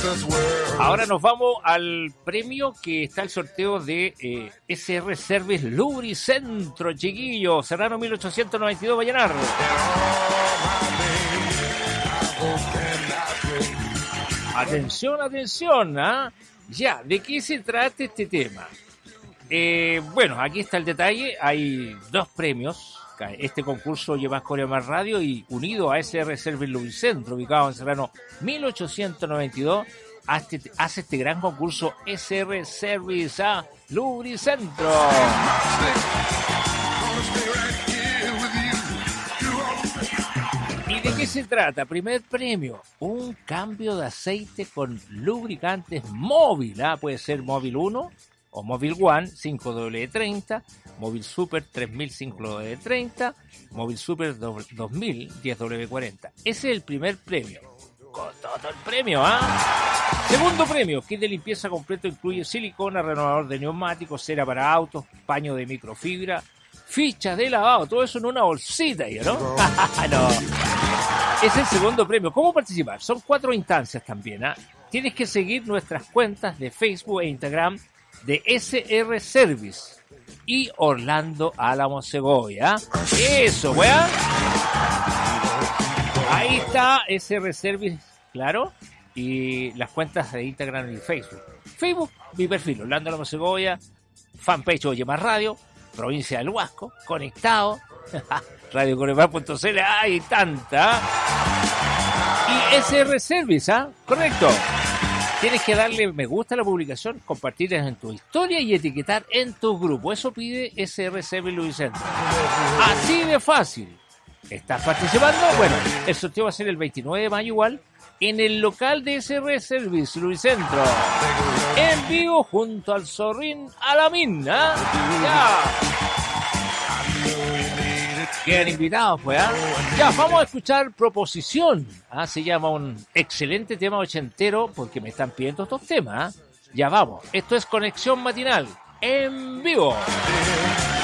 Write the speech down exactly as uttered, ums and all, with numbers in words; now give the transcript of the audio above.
Ahora nos vamos al premio que está el sorteo de eh, S R Service Lubricentro, chiquillos. Serrano mil ochocientos noventa y dos, Vallenar. Atención, atención, ¿ah? ¿eh? Ya, ¿de qué se trata este tema? Eh, bueno, aquí está el detalle. Hay dos premios. Este concurso lleva Corea Más Radio y unido a S R Service Lubricentro, ubicado en Serrano mil ochocientos noventa y dos, hace, hace este gran concurso S R Service a Lubricentro. ¿Y de qué se trata? Primer premio, un cambio de aceite con lubricantes móvil, ¿ah? Puede ser móvil uno o móvil One cinco W treinta, móvil Super tres mil cinco W treinta, móvil Super dos mil diez W cuarenta. Ese es el primer premio. Con todo el premio, ¿ah? ¿eh? Segundo premio, kit de limpieza completo, incluye silicona, renovador de neumáticos, cera para autos, paño de microfibra, fichas de lavado, todo eso en una bolsita, ¿no? No. Es el segundo premio. ¿Cómo participar? Son cuatro instancias también, ¿ah? ¿eh? Tienes que seguir nuestras cuentas de Facebook e Instagram de S R Service y Orlando Álamo Segovia. Eso, weá. Ahí está S R Service, claro, y las cuentas de Instagram y Facebook. Facebook, mi perfil, Orlando Álamo Segovia, fanpage Oye Más Radio, provincia del Huasco, conectado, radio coremar punto c l, hay tanta. Y S R Service, ¿ah? ¿eh? Correcto. Tienes que darle me gusta a la publicación, compartirla en tu historia y etiquetar en tu grupo. Eso pide S R Service Lubricentro. Así de fácil. ¿Estás participando? Bueno, el sorteo va a ser el veintinueve de mayo igual, en el local de S R Service Lubricentro. En vivo junto al Zorrín Alamín, ¿eh? Ya. Quedan invitados, pues, ¿ah? ¿eh? Ya, vamos a escuchar Proposición. ¿Ah? Se llama un excelente tema ochentero, porque me están pidiendo estos temas. ¿Ah? Ya vamos. Esto es Conexión Matinal, en vivo.